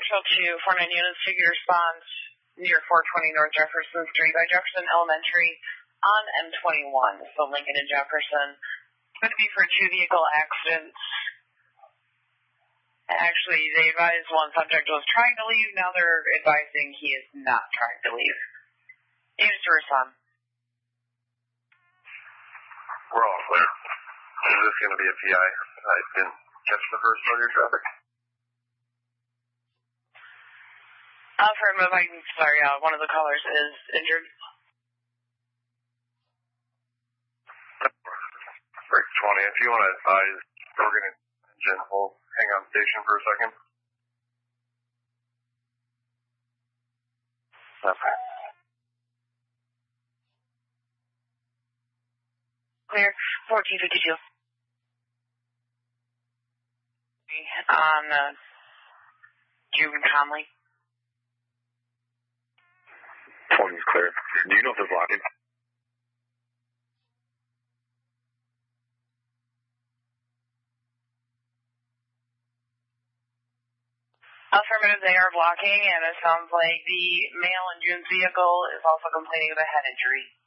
Marshall 2, 49 units, seek response near 420 North Jefferson Street by Jefferson Elementary on M21, so Lincoln and Jefferson. Could be for two vehicle accidents. Actually, they advised one subject was trying to leave. Now they're advising he is not trying to leave. Units to respond. We're all clear. Is this going to be a PI? I didn't catch the first part of your traffic. Affirmative, I'm sorry, one of the callers is injured. Break 20. If you want to advise organ and engine, we'll hang on station for a second. Okay. Clear, 1452. On Jude and Conley. 20 is clear. Do you know if they're blocking? Affirmative, they are blocking, and it sounds like the male in June's vehicle is also complaining of a head injury.